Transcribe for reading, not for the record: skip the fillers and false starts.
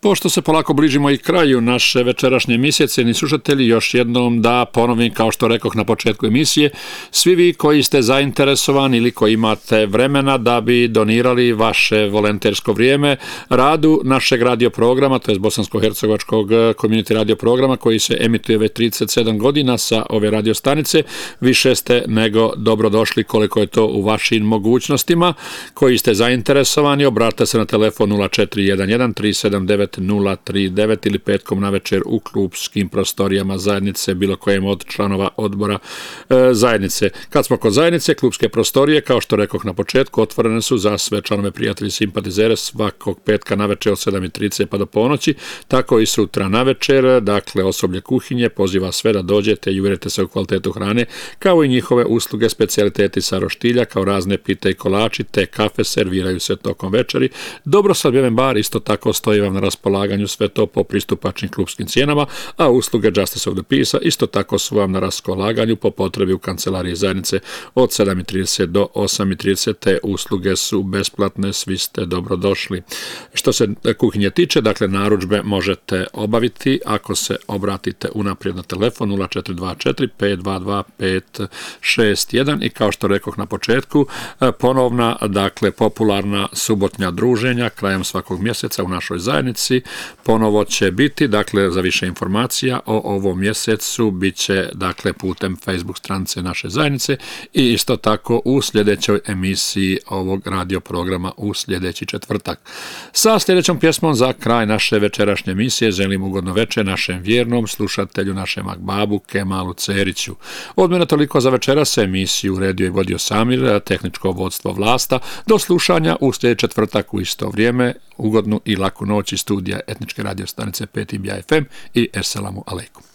Pošto se polako bližimo i kraju naše večerašnje emisije, cijeni slušatelji, još jednom da ponovim, kao što rekoh na početku emisije, svi vi koji ste zainteresovani ili koji imate vremena da bi donirali vaše volontersko vrijeme radu našeg radioprograma, to je bosansko-hercegovačkog community radioprograma koji se emituje već 37 godina sa ove radiostanice, više ste nego dobrodošli koliko je to u vašim mogućnostima. Koji ste zainteresovani, obratite se na telefon 0411 379 039 ili petkom na večer u klubskim prostorijama zajednice, bilo kojem od članova odbora zajednice. Kad smo kod zajednice, klubske prostorije, kao što rekoh na početku, otvorene su za sve članove, prijatelji, simpatizere svakog petka na večer od 7:30 pa do ponoći, tako i sutra na večer. Dakle, osoblje kuhinje poziva sve da dođete i uvjerite se u kvalitetu hrane, kao i njihove usluge, specijaliteti sa roštilja, kao razne pite i kolači, te kafe serviraju se tokom večeri. Dobro sadbjeven bar isto tako stoji vam na raspolaganju, sve to po pristupačnim klubskim cijenama, a usluge Justice of the Peace isto tako su vam na raspolaganju po potrebi u kancelariji zajednice od 7:30 do 8:30. Te usluge su besplatne, svi ste dobrodošli. Što se kuhinje tiče, dakle, narudžbe možete obaviti ako se obratite unaprijed na telefon 0424 522 561 i kao što rekoh na početku, ponovna, dakle, popularna subotnja druženja krajem svakog mjeseca u našoj zajednici ponovo će biti. Dakle, za više informacija o ovom mjesecu bit će, dakle, putem Facebook stranice naše zajednice i isto tako u sljedećoj emisiji ovog radioprograma u sljedeći četvrtak. Sa sljedećom pjesmom za kraj naše večerašnje emisije želim ugodno večer našem vjernom slušatelju, našem Akbabu Kemalu Ceriću. Od mene toliko za večeras, emisiju uredio i vodio Samir, tehničko vodstvo Vlasta. Do slušanja u sljedeći četvrtak u isto vrijeme. Ugodnu i laku noć iz studija Etničke radiostanice 5 FM i Esselamu alejkum.